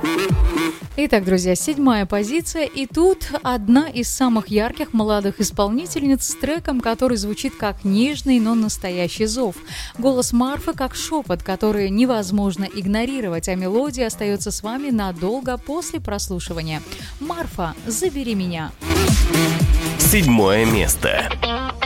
Итак, друзья, 7-я позиция. И тут одна из самых ярких молодых исполнительниц с треком, который звучит как нежный, но настоящий зов. Голос Марфы как шепот, который невозможно игнорировать, а мелодия остается с вами надолго после прослушивания. Марфа, забери меня. 7 место.